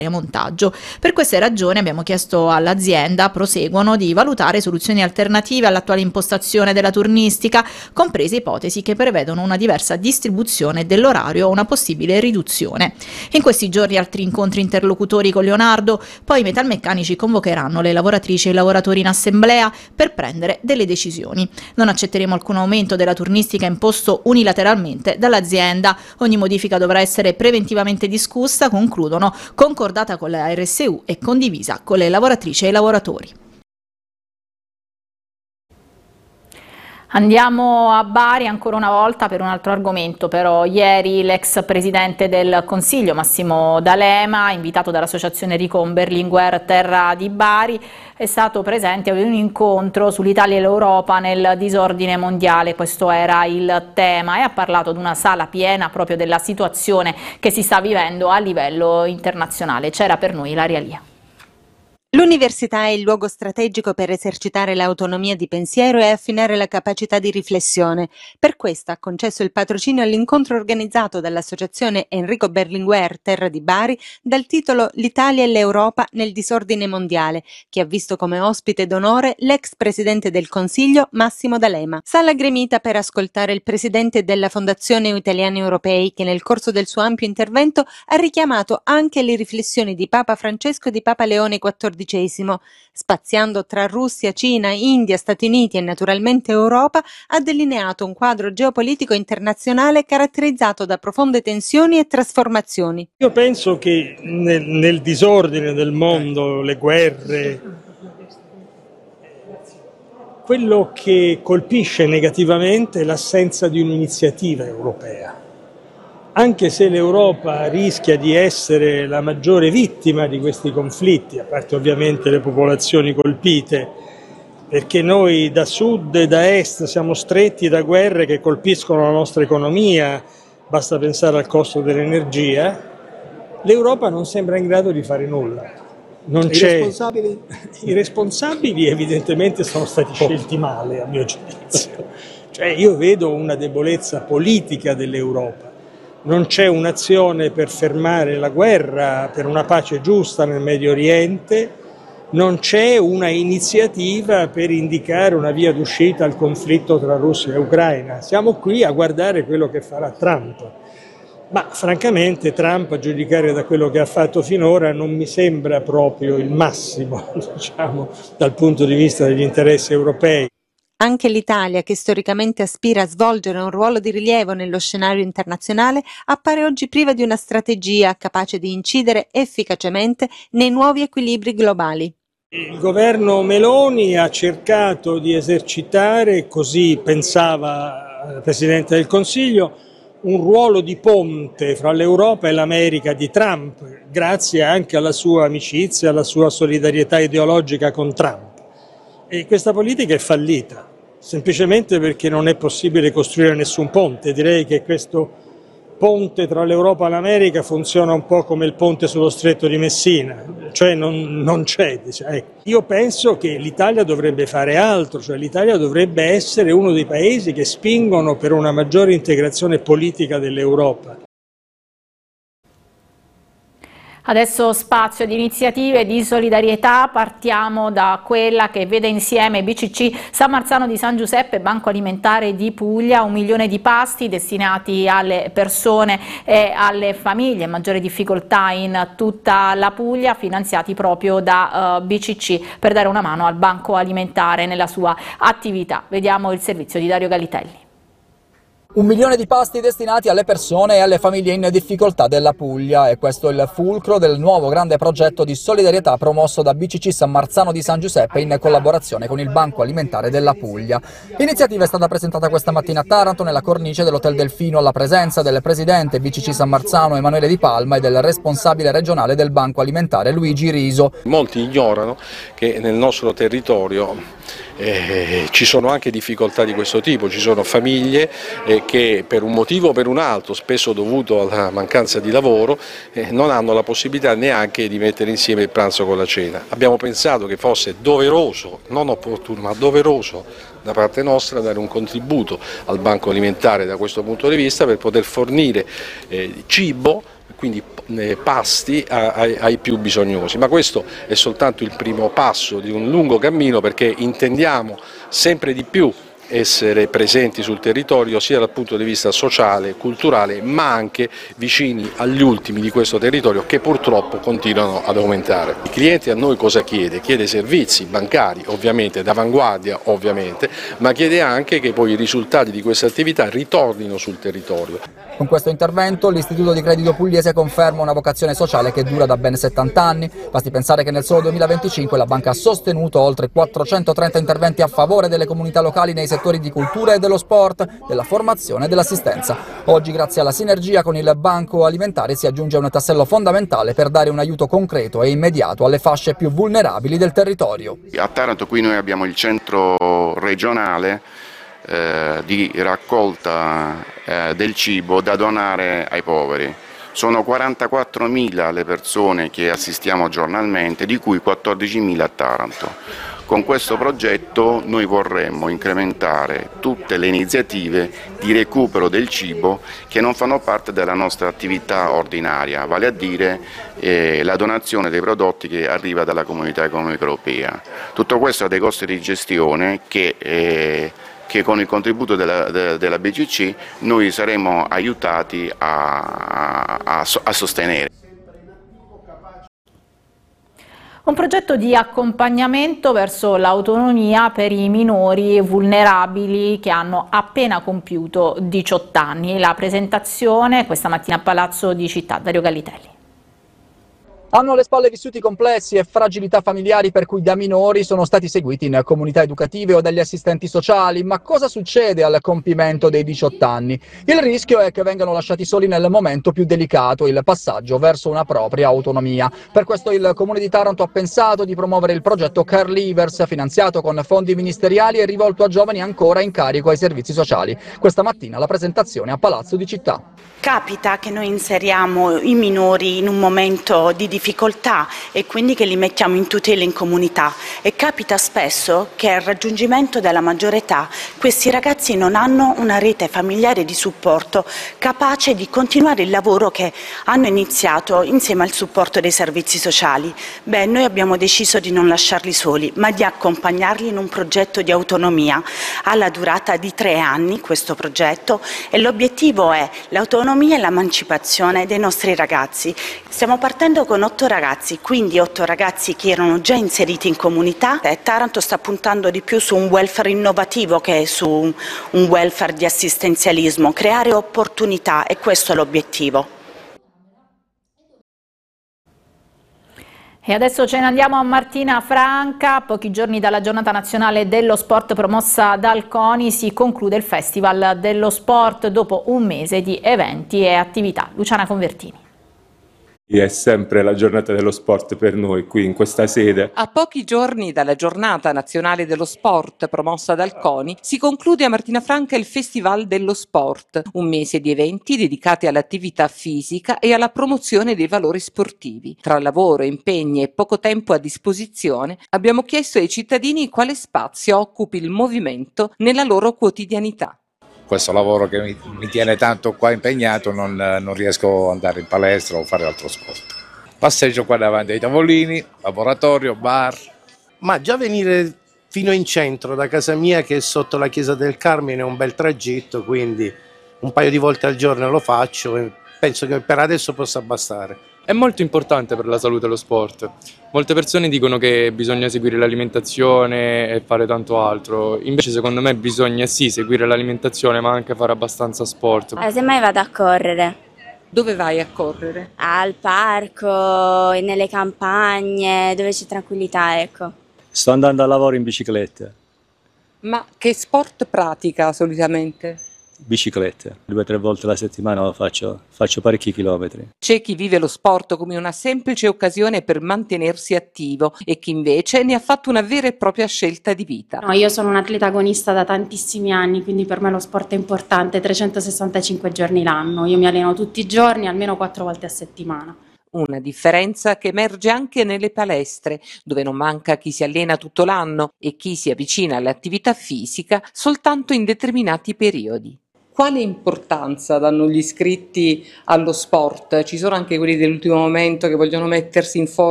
montaggio. Per queste ragioni abbiamo chiesto all'azienda Proseguono di valutare soluzioni alternative all'attuale impostazione della turnistica, comprese ipotesi che prevedono una diversa distribuzione dell'orario o una possibile riduzione. In questi giorni altri incontri interlocutori con Leonardo, poi i metalmeccanici convocheranno le lavoratrici e i lavoratori in assemblea per prendere delle decisioni. Non accetteremo alcun aumento della turnistica imposto unilateralmente dall'azienda. Ogni modifica dovrà essere preventivamente discussa, concludono, concordata con la RSU e condivisa con le lavoratrici e i lavoratori. Andiamo a Bari ancora una volta per un altro argomento, però ieri l'ex presidente del Consiglio Massimo D'Alema, invitato dall'associazione Recon Berlinguer Terra di Bari, è stato presente a un incontro sull'Italia e l'Europa nel disordine mondiale. Questo era il tema, e ha parlato di una sala piena proprio della situazione che si sta vivendo a livello internazionale. C'era per noi Ilaria Lia. L'università è il luogo strategico per esercitare l'autonomia di pensiero e affinare la capacità di riflessione. Per questo ha concesso il patrocinio all'incontro organizzato dall'associazione Enrico Berlinguer Terra di Bari dal titolo L'Italia e l'Europa nel disordine mondiale, che ha visto come ospite d'onore l'ex presidente del Consiglio Massimo D'Alema. Sala gremita per ascoltare il presidente della Fondazione Italiani Europei, che nel corso del suo ampio intervento ha richiamato anche le riflessioni di Papa Francesco e di Papa Leone XIV, spaziando tra Russia, Cina, India, Stati Uniti e naturalmente Europa, ha delineato un quadro geopolitico internazionale caratterizzato da profonde tensioni e trasformazioni. Io penso che nel disordine del mondo, le guerre, quello che colpisce negativamente è l'assenza di un'iniziativa europea. Anche se l'Europa rischia di essere la maggiore vittima di questi conflitti, a parte ovviamente le popolazioni colpite, perché noi da sud e da est siamo stretti da guerre che colpiscono la nostra economia, basta pensare al costo dell'energia, l'Europa non sembra in grado di fare nulla. Non c'è... I responsabili evidentemente sono stati scelti male, a mio giudizio. Cioè io vedo una debolezza politica dell'Europa. Non c'è un'azione per fermare la guerra, per una pace giusta nel Medio Oriente, non c'è una iniziativa per indicare una via d'uscita al conflitto tra Russia e Ucraina. Siamo qui a guardare quello che farà Trump. Ma francamente Trump, a giudicare da quello che ha fatto finora, non mi sembra proprio il massimo, diciamo, dal punto di vista degli interessi europei. Anche l'Italia, che storicamente aspira a svolgere un ruolo di rilievo nello scenario internazionale, appare oggi priva di una strategia capace di incidere efficacemente nei nuovi equilibri globali. Il governo Meloni ha cercato di esercitare, così pensava il Presidente del Consiglio, un ruolo di ponte fra l'Europa e l'America di Trump, grazie anche alla sua amicizia, alla sua solidarietà ideologica con Trump. E questa politica è fallita, semplicemente perché non è possibile costruire nessun ponte. Direi che questo ponte tra l'Europa e l'America funziona un po' come il ponte sullo stretto di Messina, cioè non c'è. Ecco. Io penso che l'Italia dovrebbe fare altro, cioè l'Italia dovrebbe essere uno dei paesi che spingono per una maggiore integrazione politica dell'Europa. Adesso spazio di iniziative di solidarietà, partiamo da quella che vede insieme BCC San Marzano di San Giuseppe e Banco Alimentare di Puglia, 1 milione di pasti destinati alle persone e alle famiglie in maggiore difficoltà in tutta la Puglia, finanziati proprio da BCC per dare una mano al Banco Alimentare nella sua attività. Vediamo il servizio di Dario Galitelli. 1 milione di pasti destinati alle persone e alle famiglie in difficoltà della Puglia, e questo è il fulcro del nuovo grande progetto di solidarietà promosso da BCC San Marzano di San Giuseppe in collaborazione con il Banco Alimentare della Puglia. L'iniziativa è stata presentata questa mattina a Taranto nella cornice dell'Hotel Delfino alla presenza del presidente BCC San Marzano Emanuele Di Palma e del responsabile regionale del Banco Alimentare Luigi Riso. Molti ignorano che nel nostro territorio ci sono anche difficoltà di questo tipo, ci sono famiglie che per un motivo o per un altro, spesso dovuto alla mancanza di lavoro, non hanno la possibilità neanche di mettere insieme il pranzo con la cena. Abbiamo pensato che fosse doveroso, non opportuno, ma doveroso da parte nostra dare un contributo al Banco Alimentare da questo punto di vista per poter fornire cibo quindi pasti ai più bisognosi, ma questo è soltanto il primo passo di un lungo cammino, perché intendiamo sempre di più essere presenti sul territorio sia dal punto di vista sociale, culturale, ma anche vicini agli ultimi di questo territorio, che purtroppo continuano ad aumentare. Il cliente a noi cosa chiede? Chiede servizi bancari, ovviamente, d'avanguardia ovviamente, ma chiede anche che poi i risultati di queste attività ritornino sul territorio. Con questo intervento l'Istituto di Credito Pugliese conferma una vocazione sociale che dura da ben 70 anni. Basti pensare che nel solo 2025 la banca ha sostenuto oltre 430 interventi a favore delle comunità locali nei settori di cultura e dello sport, della formazione e dell'assistenza. Oggi, grazie alla sinergia con il Banco Alimentare, si aggiunge un tassello fondamentale per dare un aiuto concreto e immediato alle fasce più vulnerabili del territorio. A Taranto qui noi abbiamo il centro regionale di raccolta del cibo da donare ai poveri. Sono 44.000 le persone che assistiamo giornalmente, di cui 14.000 a Taranto. Con questo progetto noi vorremmo incrementare tutte le iniziative di recupero del cibo che non fanno parte della nostra attività ordinaria, vale a dire la donazione dei prodotti che arriva dalla Comunità Economica Europea. Tutto questo ha dei costi di gestione che con il contributo della BCC noi saremo aiutati a sostenere. Un progetto di accompagnamento verso l'autonomia per i minori vulnerabili che hanno appena compiuto 18 anni. La presentazione questa mattina a Palazzo di Città. Dario Gallitelli. Hanno alle spalle vissuti complessi e fragilità familiari per cui da minori sono stati seguiti in comunità educative o dagli assistenti sociali. Ma cosa succede al compimento dei 18 anni? Il rischio è che vengano lasciati soli nel momento più delicato, il passaggio verso una propria autonomia. Per questo il Comune di Taranto ha pensato di promuovere il progetto Care Leavers, finanziato con fondi ministeriali e rivolto a giovani ancora in carico ai servizi sociali. Questa mattina la presentazione a Palazzo di Città. Capita che noi inseriamo i minori in un momento di difficoltà e quindi che li mettiamo in tutela in comunità, e capita spesso che al raggiungimento della maggiore età questi ragazzi non hanno una rete familiare di supporto capace di continuare il lavoro che hanno iniziato insieme al supporto dei servizi sociali. Noi abbiamo deciso di non lasciarli soli, ma di accompagnarli in un progetto di autonomia. Ha la durata di 3 anni questo progetto e l'obiettivo è l'autonomia e l'emancipazione dei nostri ragazzi. Stiamo partendo con 8 ragazzi, quindi 8 ragazzi che erano già inseriti in comunità. Taranto sta puntando di più su un welfare innovativo che su un welfare di assistenzialismo, creare opportunità, e questo è l'obiettivo. E adesso ce ne andiamo a Martina Franca. A pochi giorni dalla giornata nazionale dello sport promossa dal CONI si conclude il Festival dello Sport dopo un mese di eventi e attività. Luciana Convertini. È sempre la giornata dello sport per noi qui in questa sede. A pochi giorni dalla giornata nazionale dello sport promossa dal CONI si conclude a Martina Franca il Festival dello Sport, un mese di eventi dedicati all'attività fisica e alla promozione dei valori sportivi. Tra lavoro, impegni e poco tempo a disposizione abbiamo chiesto ai cittadini quale spazio occupi il movimento nella loro quotidianità. Questo lavoro che mi tiene tanto qua impegnato, non riesco ad andare in palestra o fare altro sport. Passeggio qua davanti ai tavolini, laboratorio, bar. Ma già venire fino in centro da casa mia, che è sotto la chiesa del Carmine, è un bel tragitto, quindi un paio di volte al giorno lo faccio e penso che per adesso possa bastare. È molto importante per la salute lo sport. Molte persone dicono che bisogna seguire l'alimentazione e fare tanto altro, invece secondo me bisogna sì seguire l'alimentazione ma anche fare abbastanza sport. Semmai vado a correre. Dove vai a correre? Al parco, nelle campagne, dove c'è tranquillità, ecco. Sto andando al lavoro in bicicletta. Ma che sport pratica solitamente? Bicicletta, 2 o 3 volte alla settimana faccio parecchi chilometri. C'è chi vive lo sport come una semplice occasione per mantenersi attivo e chi invece ne ha fatto una vera e propria scelta di vita. No, io sono un atleta agonista da tantissimi anni, quindi per me lo sport è importante, 365 giorni l'anno. Io mi alleno tutti i giorni, almeno 4 volte a settimana. Una differenza che emerge anche nelle palestre, dove non manca chi si allena tutto l'anno e chi si avvicina all'attività fisica soltanto in determinati periodi. Quale importanza danno gli iscritti allo sport? Ci sono anche quelli dell'ultimo momento che vogliono mettersi in forma